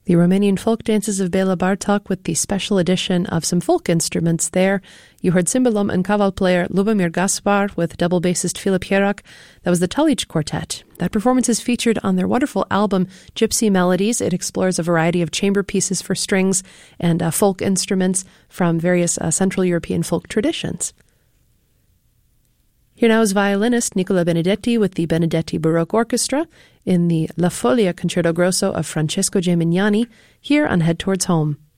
The Romanian folk dances of Bela Bartok with the special edition of some folk instruments there. You heard cymbalum and kaval player Lubomir Gaspar with double bassist Filip Herak. That was the Talic Quartet. That performance is featured on their wonderful album Gypsy Melodies. It explores a variety of chamber pieces for strings and folk instruments from various Central European folk traditions. Here now is violinist Nicola Benedetti with the Benedetti Baroque Orchestra in the La Folia Concerto Grosso of Francesco Gimignani here on Head Towards Home.